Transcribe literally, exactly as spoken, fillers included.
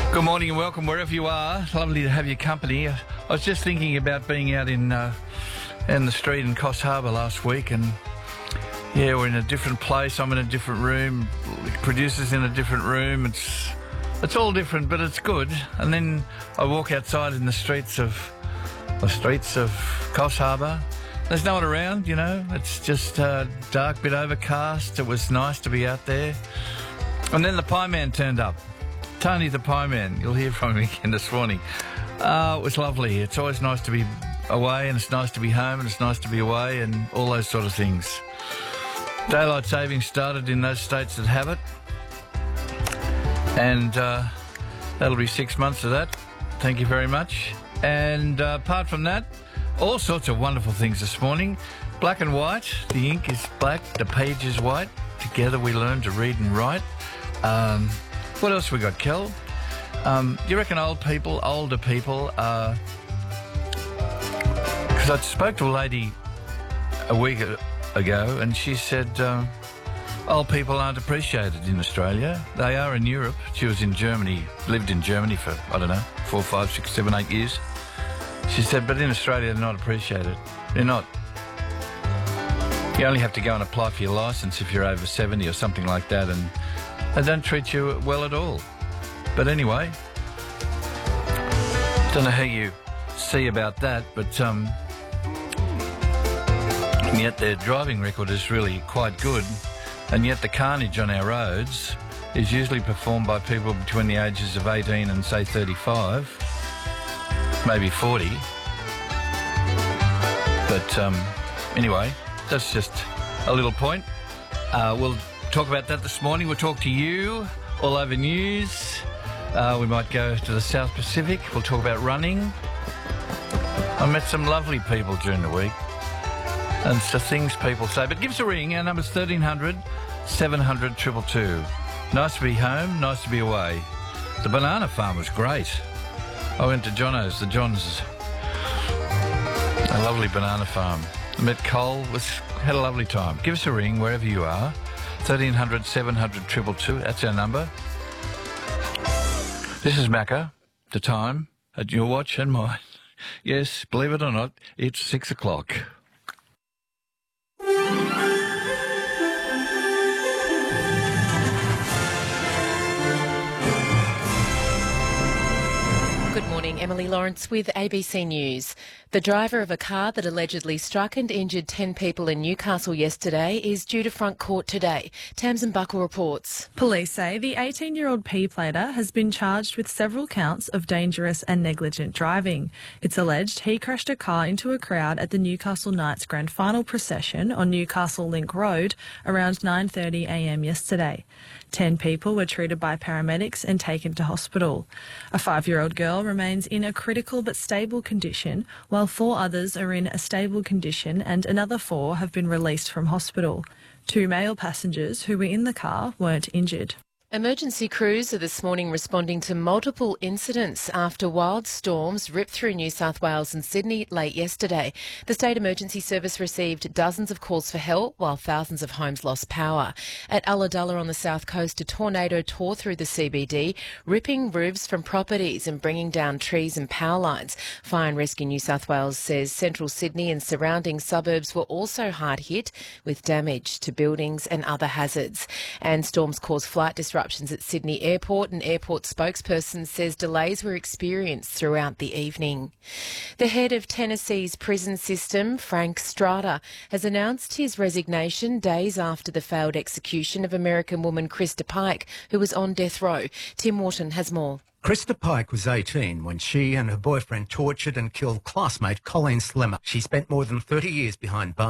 Good morning and welcome wherever you are. Lovely to have your company. I was just thinking about being out in uh, in the street in Coffs Harbour last week, and yeah, we're in a different place. I'm in a different room. The producer's in a different room. It's it's all different, but it's good. And then I walk outside in the streets of the streets of Coffs Harbour. There's no one around, you know. It's just uh, dark, bit overcast. It was nice to be out there. And then the Pie Man turned up. Tony the Pie Man, you'll hear from him again this morning. Uh, it was lovely. It's always nice to be away, and it's nice to be home, and it's nice to be away, and all those sort of things. Daylight savings started in those states that have it, and uh, that'll be six months of that. Thank you very much. And uh, apart from that, all sorts of wonderful things this morning. Black and white. The ink is black, the page is white. Together we learn to read and write. Um... What else we got, Kel? Um, do you reckon old people, older people, because uh, I spoke to a lady a week ago and she said uh, old people aren't appreciated in Australia. They are in Europe. She was in Germany, lived in Germany for, I don't know, four, five, six, seven, eight years. She said, but in Australia they're not appreciated. They're not. You only have to go and apply for your licence if you're over seventy or something like that, and they don't treat you well at all. But anyway, don't know how you see about that, but um, and yet their driving record is really quite good, and yet the carnage on our roads is usually performed by people between the ages of eighteen and, say, thirty-five, maybe forty. But um, anyway, that's just a little point. Uh, we'll talk about that this morning. We'll talk to you all over news. Uh, we might go to the South Pacific. We'll talk about running. I met some lovely people during the week, and it's the things people say. But give us a ring. Our number's thirteen hundred, seven hundred, two two two. Nice to be home, nice to be away. The banana farm was great. I went to Jono's, the John's, a lovely banana farm. I met Cole, was, had a lovely time. Give us a ring wherever you are. thirteen hundred, seven hundred, two two two. That's our number. This is Macca. The time at your watch and mine. Yes, believe it or not, it's six o'clock. Good morning, Emily Lawrence with A B C News. The driver of a car that allegedly struck and injured ten people in Newcastle yesterday is due to front court today. Tamsin Buckle reports. Police say the eighteen-year-old P-plater has been charged with several counts of dangerous and negligent driving. It's alleged he crashed a car into a crowd at the Newcastle Knights Grand Final procession on Newcastle Link Road around nine thirty a m yesterday. Ten people were treated by paramedics and taken to hospital. A five-year-old girl remains in a critical but stable condition, while four others are in a stable condition and another four have been released from hospital. Two male passengers who were in the car weren't injured. Emergency crews are this morning responding to multiple incidents after wild storms ripped through New South Wales and Sydney late yesterday. The State Emergency Service received dozens of calls for help while thousands of homes lost power. At Ulladulla on the south coast, a tornado tore through the C B D, ripping roofs from properties and bringing down trees and power lines. Fire and Rescue New South Wales says central Sydney and surrounding suburbs were also hard hit with damage to buildings and other hazards. And storms caused flight disruptions at Sydney Airport. An airport spokesperson says delays were experienced throughout the evening. The head of Tennessee's prison system, Frank Strata, has announced his resignation days after the failed execution of American woman Krista Pike, who was on death row. Tim Wharton has more. Krista Pike was eighteen when she and her boyfriend tortured and killed classmate Colleen Slemmer. She spent more than thirty years behind bars.